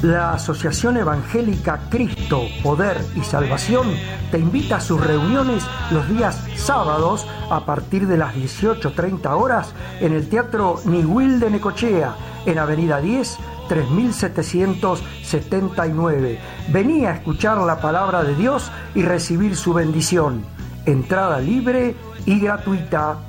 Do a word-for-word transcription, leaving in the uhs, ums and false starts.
La Asociación Evangélica Cristo, Poder y Salvación te invita a sus reuniones los días sábados a partir de las dieciocho treinta horas en el Teatro Niwil de Necochea, en Avenida diez, tres mil setecientos setenta y nueve. Vení a escuchar la palabra de Dios y recibir su bendición. Entrada libre y gratuita.